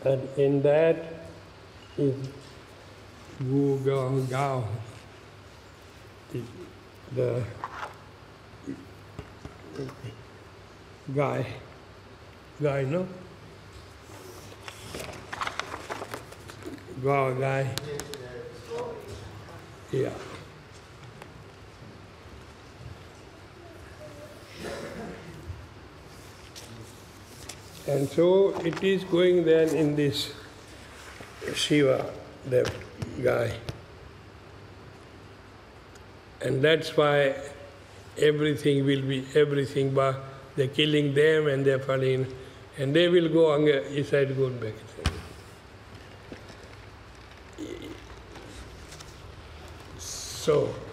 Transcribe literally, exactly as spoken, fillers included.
And in that is Gu Gao Gao, the guy, guy, no? Gao guy. Yeah. And so it is going then in this Shiva, the guy. And that's why everything will be everything, but they're killing them and they're falling, and they will go on the east side, go back. So,